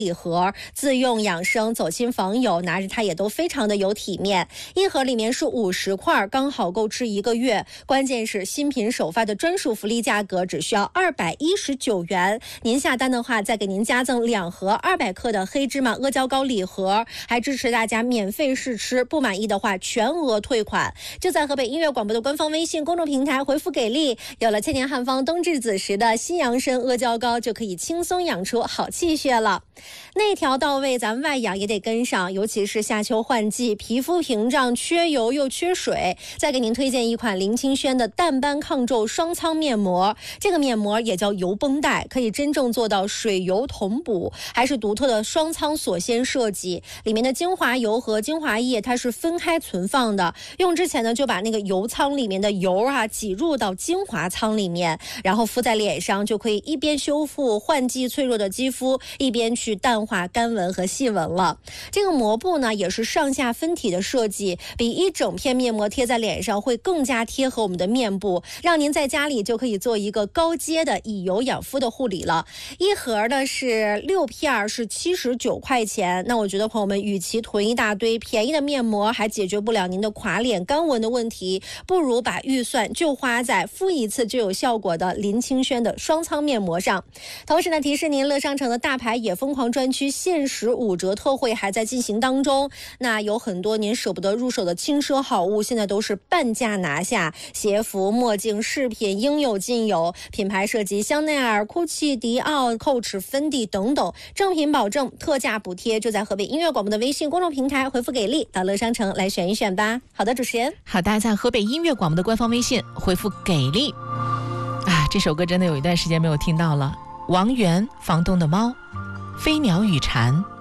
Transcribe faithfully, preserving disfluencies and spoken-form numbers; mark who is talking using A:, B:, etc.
A: 礼盒，自用养生，走亲访友，拿着它也都非常的有体面。一盒里面是五十块，刚好够吃一个月。关键是新品首发的专属福利价格只需要二百一十九元，您下单的话再给您加赠两盒二百克的黑芝麻阿胶糕礼盒，还支持大家免费试吃，不满意的话全额退款。就在河北音乐广播的官方微信公众平台回复给力，有了千年汉方冬至子时的西洋参阿胶糕，就可以轻松养出好气血了。内调到位，咱们外养也得跟上，尤其是夏秋换季，皮肤屏障，缺油又缺水。再给您推荐一款林清轩的淡斑抗皱双苍面膜，这个面膜也叫油绷带，可以真正做到水油同补，还是独特的双苍锁鲜设计。里面的精华油和精华液它是分开存放的，用之前呢就把那个油仓里面的油啊挤入到精华仓里面，然后敷在脸上，就可以一边修复换季脆弱的肌肤，一边去淡化干纹和细纹了。这个膜布呢也是上下分体的设计，比一整片面膜贴在脸上会更加贴合我们的面部，让您在家里就可以做一个高阶的以油养肤的护理了。一盒呢是六片，是七十九块钱。那我觉得朋友们，与其囤一大堆便宜的面膜还解决不了您的垮脸干纹的问题，不如把预算就花在敷一次就有效果的林清轩的双苍面膜上。同时呢，提示您乐商城的大牌也疯狂专区限时五折特惠还在进行当中，那有很多您舍不得入手的轻奢好物，现在都是半价拿下，鞋服、墨镜、饰品应有尽有，品牌涉及香奈儿、GUCCI、迪奥、Coach、芬迪等等，正品保证，特价补贴，就在河北音乐广播的微信公众平台回复给力，到乐商城来选一选吧。好的，主持人。
B: 好，大家在河北音乐广播的官方微信回复给力。啊，这首歌真的有一段时间没有听到了。王源，房东的猫，飞鸟与蝉。